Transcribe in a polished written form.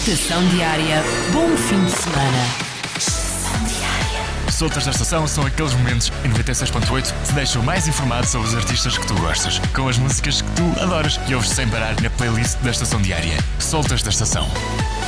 Estação Diária, bom fim de semana. Estação Diária. Soltas da Estação são aqueles momentos em 96.8 que te deixam mais informado sobre os artistas que tu gostas, com as músicas que tu adoras e ouves sem parar na playlist da Estação Diária. Soltas da Estação.